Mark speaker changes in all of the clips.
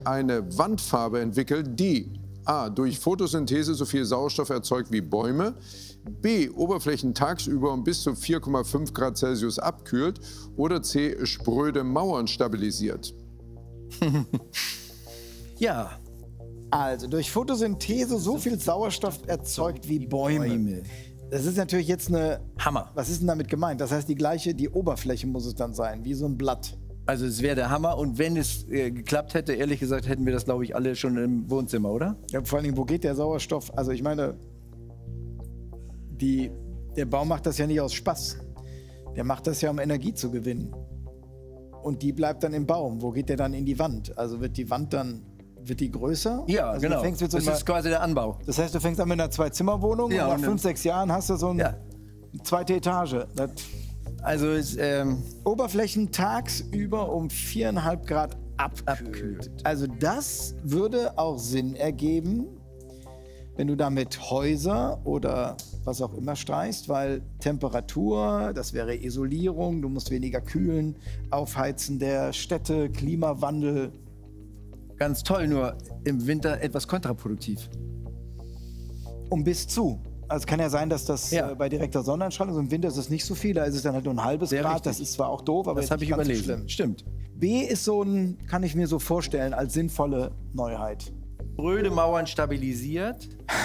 Speaker 1: eine Wandfarbe entwickelt, die a. durch Photosynthese so viel Sauerstoff erzeugt wie Bäume, b. Oberflächen tagsüber um bis zu 4,5 Grad Celsius abkühlt oder c. spröde Mauern stabilisiert?
Speaker 2: Ja.
Speaker 3: Also durch Photosynthese so viel Sauerstoff erzeugt wie Bäume. Das ist natürlich jetzt eine...
Speaker 2: Hammer.
Speaker 3: Was ist denn damit gemeint? Das heißt, die Oberfläche muss es dann sein, wie so ein Blatt.
Speaker 2: Also es wäre der Hammer. Und wenn es geklappt hätte, ehrlich gesagt, hätten wir das, glaube ich, alle schon im Wohnzimmer, oder?
Speaker 3: Ja, vor allen Dingen, wo geht der Sauerstoff? Also ich meine, der Baum macht das ja nicht aus Spaß. Der macht das ja, um Energie zu gewinnen. Und die bleibt dann im Baum. Wo geht der dann in die Wand? Also wird die Wand dann... Wird die größer?
Speaker 2: Ja,
Speaker 3: also
Speaker 2: genau. Das ist quasi der Anbau.
Speaker 3: Das heißt, du fängst an mit einer Zwei-Zimmer-Wohnung und nach 5, 6 Jahren hast du so eine zweite Etage.
Speaker 2: Also ist,
Speaker 3: Oberflächen tagsüber um 4,5 Grad abkühlt. Also das würde auch Sinn ergeben, wenn du damit Häuser oder was auch immer streichst, weil Temperatur, das wäre Isolierung, du musst weniger kühlen, Aufheizen der Städte, Klimawandel.
Speaker 2: Ganz toll, nur im Winter etwas kontraproduktiv.
Speaker 3: Bis zu. Also es kann ja sein, dass das bei direkter Sonneneinstrahlung, so im Winter ist es nicht so viel, da ist es dann halt nur ein halbes Grad,
Speaker 2: richtig.
Speaker 3: Das ist zwar auch doof, aber
Speaker 2: das habe ich
Speaker 3: ganz so
Speaker 2: überlesen.
Speaker 3: schlimm.
Speaker 2: Stimmt.
Speaker 3: B ist so ein, kann ich mir so vorstellen, als sinnvolle Neuheit.
Speaker 2: Spröde Mauern stabilisiert,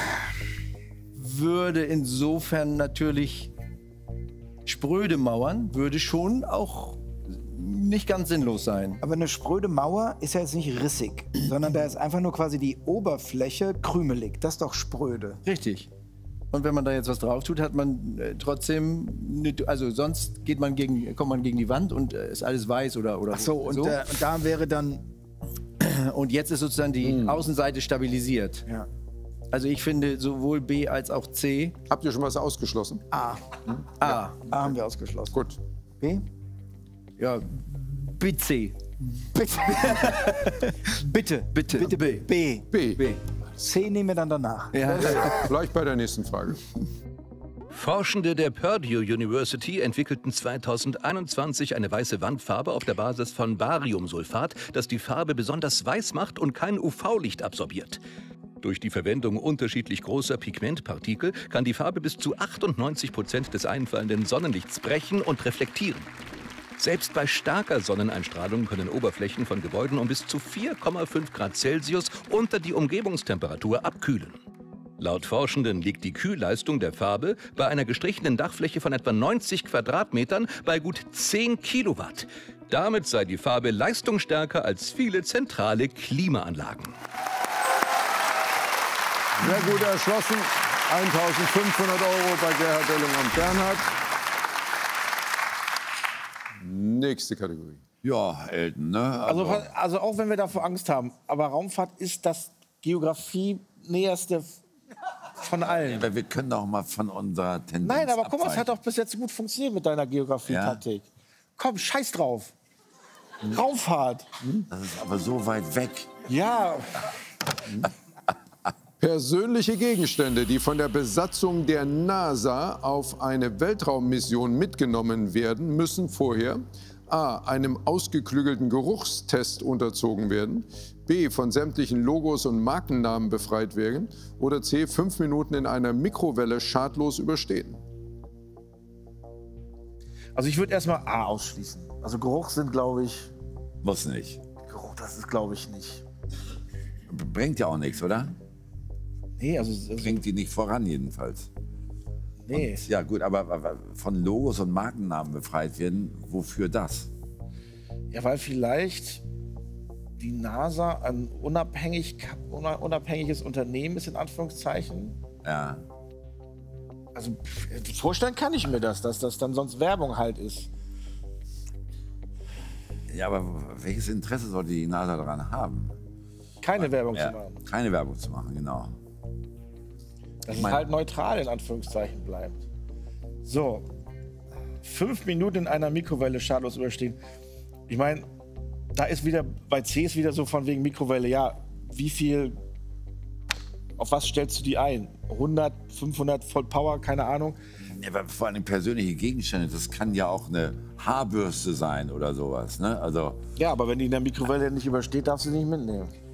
Speaker 2: würde insofern natürlich spröde Mauern, würde schon auch nicht ganz sinnlos sein.
Speaker 3: Aber eine spröde Mauer ist ja jetzt nicht rissig, sondern da ist einfach nur quasi die Oberfläche krümelig. Das ist doch spröde.
Speaker 2: Richtig. Und wenn man da jetzt was drauf tut, hat man trotzdem, also sonst kommt man gegen die Wand und ist alles weiß oder
Speaker 3: Ach so, und da wäre dann...
Speaker 2: Und jetzt ist sozusagen die Außenseite stabilisiert.
Speaker 3: Ja.
Speaker 2: Also ich finde sowohl B als auch C.
Speaker 1: Habt ihr schon was ausgeschlossen?
Speaker 3: A.
Speaker 2: A.
Speaker 3: A haben wir ausgeschlossen.
Speaker 1: Gut.
Speaker 3: B?
Speaker 2: Ja, BC.
Speaker 3: Bitte. Bitte.
Speaker 2: Bitte.
Speaker 3: Bitte B. B.
Speaker 1: B.
Speaker 2: B.
Speaker 3: C nehmen wir dann danach.
Speaker 2: Ja.
Speaker 1: Vielleicht bei der nächsten Frage.
Speaker 4: Forschende der Purdue University entwickelten 2021 eine weiße Wandfarbe auf der Basis von Bariumsulfat, das die Farbe besonders weiß macht und kein UV-Licht absorbiert. Durch die Verwendung unterschiedlich großer Pigmentpartikel kann die Farbe bis zu 98% des einfallenden Sonnenlichts brechen und reflektieren. Selbst bei starker Sonneneinstrahlung können Oberflächen von Gebäuden um bis zu 4,5 Grad Celsius unter die Umgebungstemperatur abkühlen. Laut Forschenden liegt die Kühlleistung der Farbe bei einer gestrichenen Dachfläche von etwa 90 Quadratmetern bei gut 10 Kilowatt. Damit sei die Farbe leistungsstärker als viele zentrale Klimaanlagen.
Speaker 1: Sehr gut erschlossen. 1.500 € bei Gerhard Delling und Bernhard. Nächste Kategorie.
Speaker 5: Ja, Elton, ne?
Speaker 6: Also auch wenn wir davor Angst haben, aber Raumfahrt ist das Geografie-näherste von allen.
Speaker 5: Aber wir können doch mal von unserer Tendenz
Speaker 6: Nein, aber guck mal, es
Speaker 5: abweichen.
Speaker 6: hat doch bis jetzt gut funktioniert mit deiner Geografie-Taktik. Komm, scheiß drauf. Raumfahrt.
Speaker 5: Das ist aber so weit weg.
Speaker 6: Ja.
Speaker 1: Persönliche Gegenstände, die von der Besatzung der NASA auf eine Weltraummission mitgenommen werden, müssen vorher a. einem ausgeklügelten Geruchstest unterzogen werden, b. von sämtlichen Logos und Markennamen befreit werden oder c. 5 Minuten in einer Mikrowelle schadlos überstehen.
Speaker 6: Also ich würde erstmal A ausschließen. Also Geruch sind, glaube ich...
Speaker 5: Muss nicht.
Speaker 6: Geruch, das ist, glaube ich, nicht.
Speaker 5: Bringt ja auch nichts, oder?
Speaker 6: Nee, also
Speaker 5: Bringt die nicht voran jedenfalls.
Speaker 6: nee.
Speaker 5: Und, ja gut, aber von Logos und Markennamen befreit werden, wofür das?
Speaker 6: Ja, weil vielleicht die NASA ein unabhängiges Unternehmen ist, in Anführungszeichen.
Speaker 5: Ja.
Speaker 6: Also vorstellen kann ich mir das, dass das dann sonst Werbung halt ist.
Speaker 5: Ja, aber welches Interesse sollte die NASA daran haben?
Speaker 6: Keine Werbung
Speaker 5: Ja,
Speaker 6: zu machen.
Speaker 5: keine Werbung zu machen, genau.
Speaker 6: Dass es halt neutral in Anführungszeichen bleibt. So, 5 Minuten in einer Mikrowelle schadlos überstehen. Ich meine, da ist wieder, bei C ist wieder so von wegen Mikrowelle, ja, wie viel, auf was stellst du die ein? 100, 500 voll Power, keine Ahnung.
Speaker 5: Ja, aber vor allem persönliche Gegenstände, das kann ja auch eine Haarbürste sein oder sowas, ne? Also,
Speaker 6: Ja, aber wenn die in der Mikrowelle nicht übersteht, darfst du sie nicht mitnehmen.